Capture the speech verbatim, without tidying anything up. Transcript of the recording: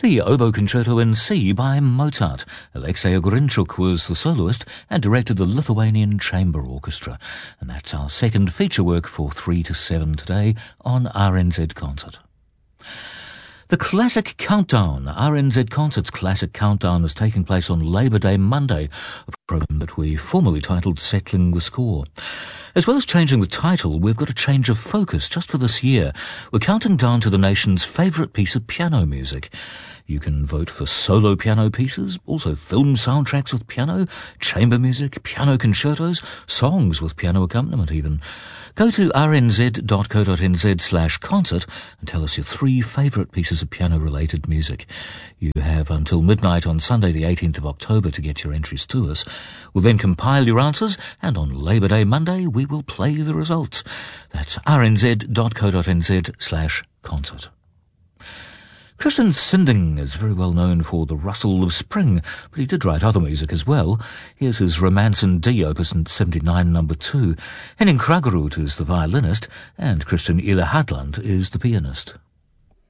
The Oboe Concerto in C by Mozart. Alexei Ogrinchuk was the soloist and directed the Lithuanian Chamber Orchestra. And that's our second feature work for three to seven today on R N Z Concert. The Classic Countdown, R N Z Concert's Classic Countdown, is taking place on Labour Day Monday, a programme that we formally titled Settling the Score. As well as changing the title, we've got a change of focus just for this year. We're counting down to the nation's favourite piece of piano music. You can vote for solo piano pieces, also film soundtracks with piano, chamber music, piano concertos, songs with piano accompaniment even. Go to rnz.co.nz slash concert and tell us your three favourite pieces of piano-related music. You have until midnight on Sunday the eighteenth of October to get your entries to us. We'll then compile your answers, and on Labour Day Monday we will play the results. That's rnz.co.nz slash concert. Christian Sinding is very well known for The Rustle of Spring, but he did write other music as well. Here's his Romance in D, Opus seventy-nine, number two. Henning Kragerud is the violinist, and Christian Ile Hadland is the pianist.